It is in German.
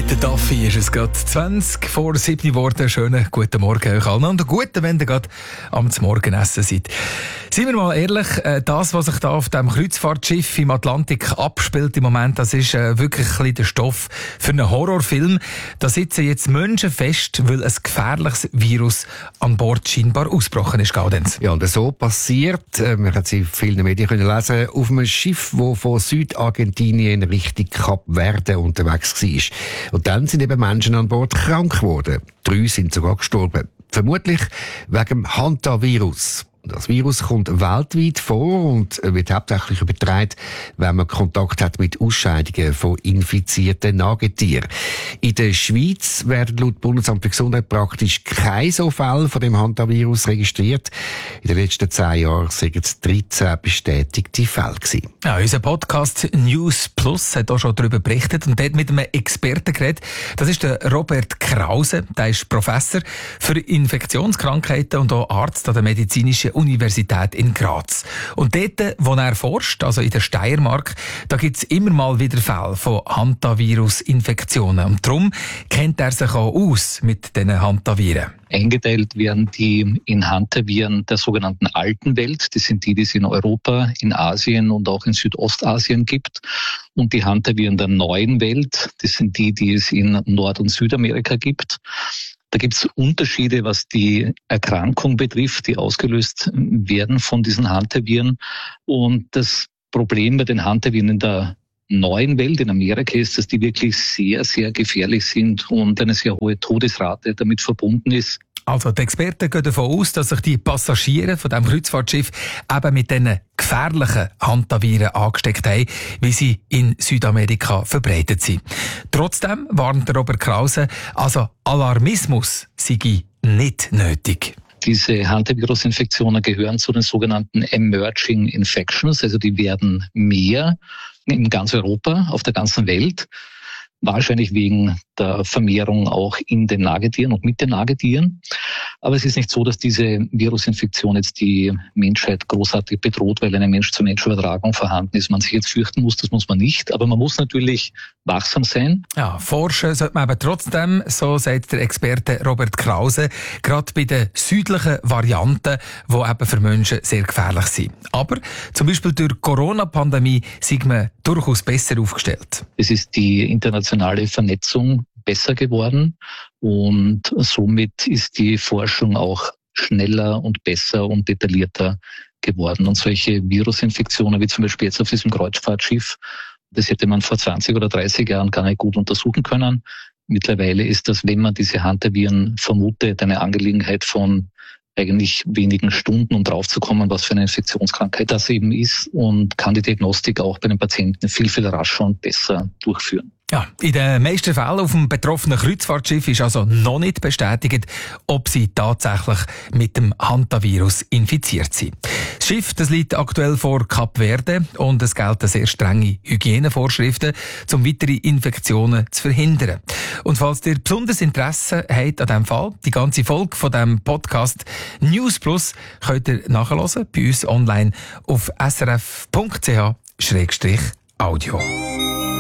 Der Daffi ist es gerade 20 vor 7 geworden. Schönen guten Morgen euch allen und einen guten, wenn ihr gerade am Morgenessen seid. Seien wir mal ehrlich, das, was sich da auf dem Kreuzfahrtschiff im Atlantik abspielt im Moment, das ist wirklich ein bisschen der Stoff für einen Horrorfilm. Da sitzen jetzt Menschen fest, weil ein gefährliches Virus an Bord scheinbar ausgebrochen ist, Gaudenz. Ja, und so passiert, man hat es in vielen Medien können lesen, auf einem Schiff, das von Südargentinien Richtung Kap Verde unterwegs war. Und dann sind eben Menschen an Bord krank geworden. 3 sind sogar gestorben. Vermutlich wegen dem Hantavirus. Das Virus kommt weltweit vor und wird hauptsächlich übertragen, wenn man Kontakt hat mit Ausscheidungen von infizierten Nagetieren. In der Schweiz werden laut Bundesamt für Gesundheit praktisch keine so Fälle von dem Hantavirus registriert. In den letzten 10 Jahren sind es 13 bestätigte Fälle gewesen. Ja, unser Podcast News Plus hat auch schon darüber berichtet und dort mit einem Experten geredet. Das ist der Robert Krause. Der ist Professor für Infektionskrankheiten und auch Arzt an der Medizinischen Universität in Graz. Und dort, wo er forscht, also in der Steiermark, da gibt es immer mal wieder Fälle von Hantavirus-Infektionen. Und darum kennt er sich auch aus mit diesen Hantaviren. Eingeteilt werden die in Hantaviren der sogenannten alten Welt. Das sind die es in Europa, in Asien und auch in Südostasien gibt. Und die Hantaviren der neuen Welt, das sind die es in Nord- und Südamerika gibt. Da gibt es Unterschiede, was die Erkrankung betrifft, die ausgelöst werden von diesen Hantaviren. Und das Problem bei den Hantaviren in der neuen Welt in Amerika ist, dass die wirklich sehr, sehr gefährlich sind und eine sehr hohe Todesrate damit verbunden ist. Also die Experten gehen davon aus, dass sich die Passagiere von diesem Kreuzfahrtschiff eben mit diesen gefährlichen Hantaviren angesteckt haben, wie sie in Südamerika verbreitet sind. Trotzdem warnt Robert Krause, also Alarmismus sei nicht nötig. Diese Hantavirus-Infektionen gehören zu den sogenannten Emerging Infections, also die werden mehr in ganz Europa, auf der ganzen Welt. Wahrscheinlich wegen der Vermehrung auch in den Nagetieren und mit den Nagetieren. Aber es ist nicht so, dass diese Virusinfektion jetzt die Menschheit großartig bedroht, weil eine Mensch-zu-Mensch-Übertragung vorhanden ist. Man sich jetzt fürchten muss, das muss man nicht. Aber man muss natürlich wachsam sein. Ja, forschen sollte man aber trotzdem, so sagt der Experte Robert Krause, gerade bei den südlichen Varianten, die eben für Menschen sehr gefährlich sind. Aber zum Beispiel durch die Corona-Pandemie sind wir durchaus besser aufgestellt. Es ist die internationale Vernetzung besser geworden und somit ist die Forschung auch schneller und besser und detaillierter geworden. Und solche Virusinfektionen wie zum Beispiel jetzt auf diesem Kreuzfahrtschiff, das hätte man vor 20 oder 30 Jahren gar nicht gut untersuchen können. Mittlerweile ist das, wenn man diese Hantaviren vermutet, eine Angelegenheit von eigentlich wenigen Stunden, um draufzukommen, was für eine Infektionskrankheit das eben ist, und kann die Diagnostik auch bei den Patienten viel, viel rascher und besser durchführen. Ja, in den meisten Fällen auf dem betroffenen Kreuzfahrtschiff ist also noch nicht bestätigt, ob sie tatsächlich mit dem Hantavirus infiziert sind. Das Schiff, das liegt aktuell vor Kap Verde und es gelten sehr strenge Hygienevorschriften, um weitere Infektionen zu verhindern. Und falls ihr besonderes Interesse habt an diesem Fall, die ganze Folge von diesem Podcast News Plus könnt ihr nachhören bei uns online auf srf.ch/audio.